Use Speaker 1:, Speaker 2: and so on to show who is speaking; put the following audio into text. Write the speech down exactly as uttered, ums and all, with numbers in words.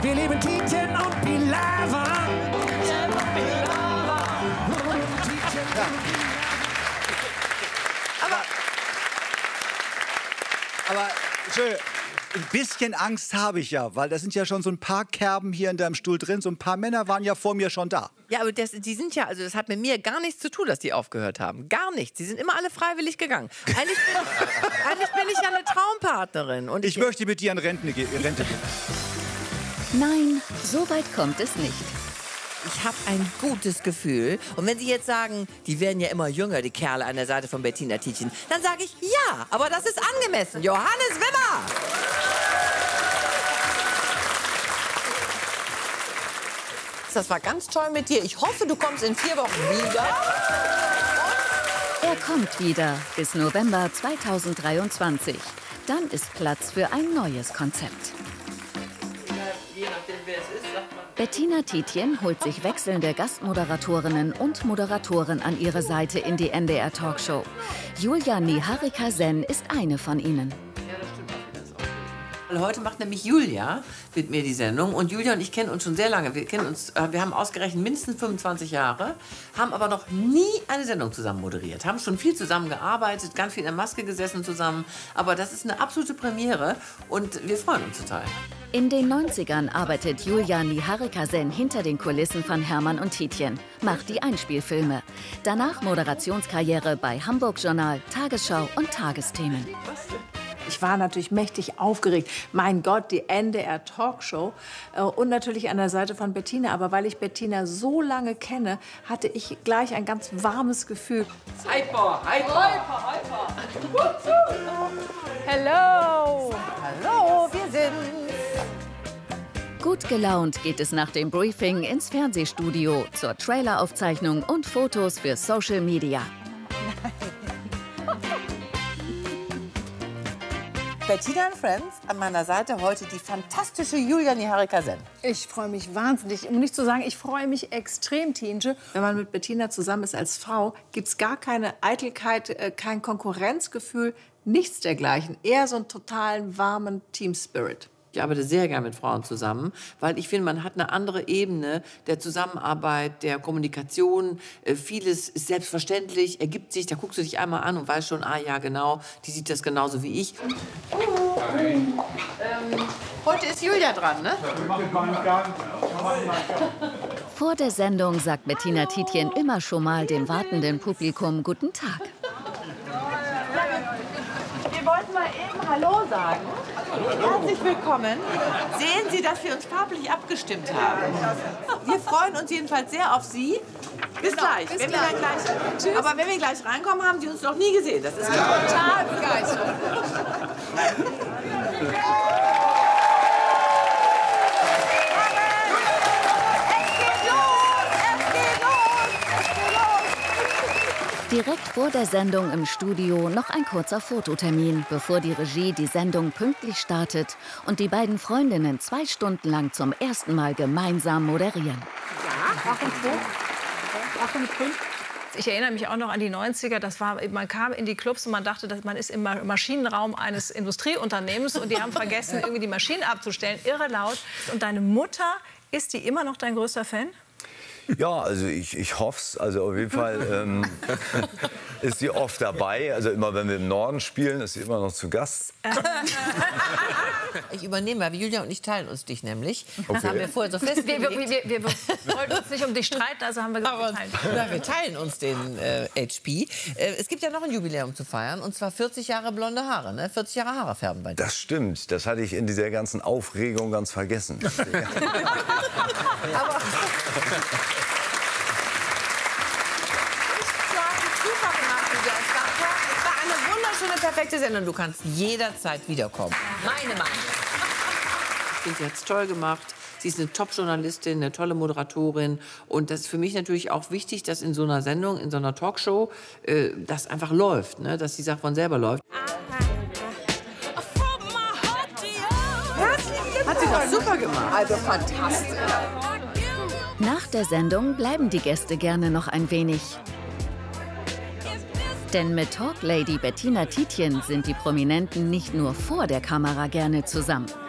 Speaker 1: Wir lieben Tietjen und Pilawa.
Speaker 2: Aber, aber schön. Ein bisschen Angst habe ich ja, weil da sind ja schon so ein paar Kerben hier in deinem Stuhl drin. So ein paar Männer waren ja vor mir schon da.
Speaker 3: Ja, aber das, die sind ja, also das hat mit mir gar nichts zu tun, dass die aufgehört haben. Gar nichts. Die sind immer alle freiwillig gegangen. Eigentlich bin, eigentlich bin ich ja eine Traumpartnerin. Und
Speaker 2: ich, ich möchte mit dir in Rente gehen.
Speaker 4: Nein, so weit kommt es nicht.
Speaker 3: Ich habe ein gutes Gefühl. Und wenn Sie jetzt sagen, die werden ja immer jünger, die Kerle an der Seite von Bettina Tietjen, dann sage ich ja, aber das ist angemessen. Johannes Wimmer! Das war ganz toll mit dir. Ich hoffe, du kommst in vier Wochen wieder.
Speaker 4: Er kommt wieder bis November zweitausenddreiundzwanzig. Dann ist Platz für ein neues Konzept.
Speaker 3: Je nachdem, wer es ist, sagt man.
Speaker 4: Bettina Tietjen holt sich wechselnde Gastmoderatorinnen und Moderatoren an ihre Seite in die N D R-Talkshow. Julia Niharika Sen ist eine von ihnen.
Speaker 3: Heute macht nämlich Julia mit mir die Sendung. Und Julia und ich kennen uns schon sehr lange. Wir, kennen uns, wir haben ausgerechnet mindestens fünfundzwanzig Jahre, haben aber noch nie eine Sendung zusammen moderiert. Haben schon viel zusammen gearbeitet, ganz viel in der Maske gesessen zusammen. Aber das ist eine absolute Premiere und wir freuen uns total.
Speaker 4: In den neunzigern arbeitet Julia Niharika Sen hinter den Kulissen von Hermann und Tietjen, macht die Einspielfilme. Danach Moderationskarriere bei Hamburg Journal, Tagesschau und Tagesthemen.
Speaker 5: Ich war natürlich mächtig aufgeregt. Mein Gott, die N D R-Talkshow. Und natürlich an der Seite von Bettina. Aber weil ich Bettina so lange kenne, hatte ich gleich ein ganz warmes Gefühl.
Speaker 3: Hyper, hyper, hyper.
Speaker 5: Hello.
Speaker 3: Hallo, wir sind...
Speaker 4: Gut gelaunt geht es nach dem Briefing ins Fernsehstudio zur Traileraufzeichnung und Fotos für Social Media.
Speaker 3: Bettina and Friends, an meiner Seite heute die fantastische Julia Niharika Sen.
Speaker 5: Ich freue mich wahnsinnig. Um nicht zu sagen, ich freue mich extrem, Tienche. Wenn man mit Bettina zusammen ist als Frau, gibt es gar keine Eitelkeit, kein Konkurrenzgefühl, nichts dergleichen. Eher so einen totalen, warmen Team-Spirit.
Speaker 3: Ich arbeite sehr gerne mit Frauen zusammen, weil ich finde, man hat eine andere Ebene der Zusammenarbeit, der Kommunikation. Vieles ist selbstverständlich, ergibt sich, da guckst du dich einmal an und weißt schon, ah ja, genau, die sieht das genauso wie ich. Ähm, heute ist Julia dran, ne?
Speaker 4: Vor der Sendung sagt Bettina Tietjen immer schon mal dem wartenden Publikum Guten Tag.
Speaker 3: Wir wollten mal eben Hallo sagen. Herzlich willkommen. Sehen Sie, dass wir uns farblich abgestimmt haben. Wir freuen uns jedenfalls sehr auf Sie. Bis genau, gleich. Bis wenn gleich. Wir dann gleich aber wenn wir gleich reinkommen, haben Sie uns noch nie gesehen. Das ist total begeistert.
Speaker 4: Direkt vor der Sendung im Studio noch ein kurzer Fototermin, bevor die Regie die Sendung pünktlich startet und die beiden Freundinnen zwei Stunden lang zum ersten Mal gemeinsam moderieren.
Speaker 5: Ja, Achtung, Achtung,
Speaker 6: Ich erinnere mich auch noch an die neunziger. Das war, man kam in die Clubs und man dachte, dass man ist im Maschinenraum eines Industrieunternehmens und die haben vergessen, irgendwie die Maschinen abzustellen. Irre laut. Und deine Mutter, ist die immer noch dein größter Fan?
Speaker 7: Ja, also ich, ich hoffe es. Also auf jeden Fall ähm, ist sie oft dabei. Also immer, wenn wir im Norden spielen, ist sie immer noch zu Gast.
Speaker 3: Ich übernehme mal. Julia und ich teilen uns dich nämlich. Das
Speaker 7: Okay.
Speaker 3: haben wir vorher so festgelegt.
Speaker 6: Wir, wir, wir, wir, wir wollten uns nicht um dich streiten, also haben wir gesagt, wir teilen.
Speaker 3: Na, wir teilen uns den äh, H P. Äh, es gibt ja noch ein Jubiläum zu feiern, und zwar vierzig Jahre blonde Haare. Ne? vierzig Jahre Haare färben bei dir.
Speaker 7: Das stimmt. Das hatte ich in dieser ganzen Aufregung ganz vergessen.
Speaker 3: Aber perfekte Sendung. Du kannst jederzeit wiederkommen. Meine Meinung. Ich finde, sie hat es toll gemacht. Sie ist eine Top-Journalistin, eine tolle Moderatorin. Und das ist für mich natürlich auch wichtig, dass in so einer Sendung, in so einer Talkshow, äh, das einfach läuft. Ne? Dass die Sache von selber läuft. Hat sie doch super gemacht. Also fantastisch.
Speaker 4: Nach der Sendung bleiben die Gäste gerne noch ein wenig. Denn mit Talklady Bettina Tietjen sind die Prominenten nicht nur vor der Kamera gerne zusammen.